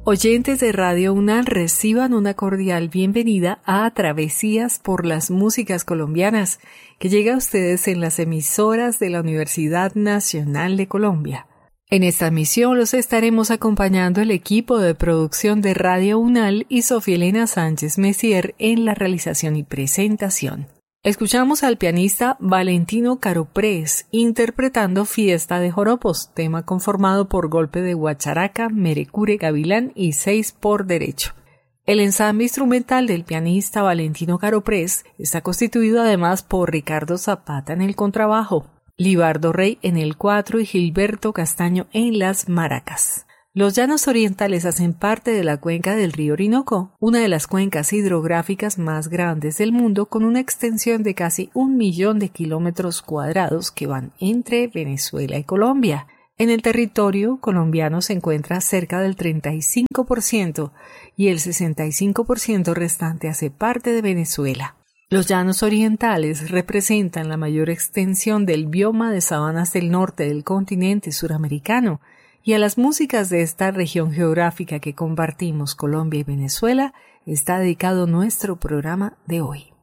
Oyentes de Radio UNAL, reciban una cordial bienvenida a Travesías por las Músicas Colombianas, que llega a ustedes en las emisoras de la Universidad Nacional de Colombia. En esta emisión los estaremos acompañando el equipo de producción de Radio UNAL y Sofía Elena Sánchez Messier en la realización y presentación. Escuchamos al pianista Valentino Caroprés interpretando Fiesta de Joropos, tema conformado por golpe de guacharaca, merecure, gavilán y 6 por derecho. El ensamble instrumental del pianista Valentino Caroprés está constituido además por Ricardo Zapata en el contrabajo, Libardo Rey en el cuatro y Gilberto Castaño en las maracas. Los llanos orientales hacen parte de la cuenca del río Orinoco, una de las cuencas hidrográficas más grandes del mundo, con una extensión de casi 1.000.000 de kilómetros cuadrados que van entre Venezuela y Colombia. En el territorio colombiano se encuentra cerca del 35% y el 65% restante hace parte de Venezuela. Los llanos orientales representan la mayor extensión del bioma de sabanas del norte del continente suramericano, y a las músicas de esta región geográfica que compartimos Colombia y Venezuela está dedicado nuestro programa de hoy.